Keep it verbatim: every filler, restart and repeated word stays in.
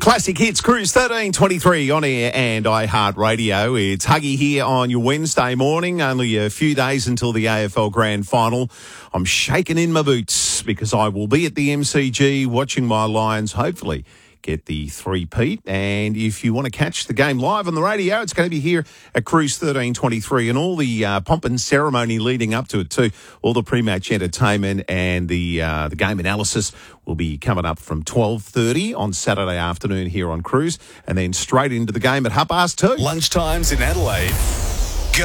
Classic Hits Cruise thirteen twenty-three on air and iHeartRadio. It's Huggy here on your Wednesday morning. Only a few days until the A F L Grand Final. I'm shaking in my boots because I will be at the M C G watching my Lions hopefully get the three-peat. And if you want to catch the game live on the radio, it's going to be here at Cruise thirteen twenty-three, and all the uh, pomp and ceremony leading up to it too. All the pre-match entertainment and the uh, the game analysis will be coming up from twelve thirty on Saturday afternoon here on Cruise, and then straight into the game at half past two. Lunchtimes in Adelaide.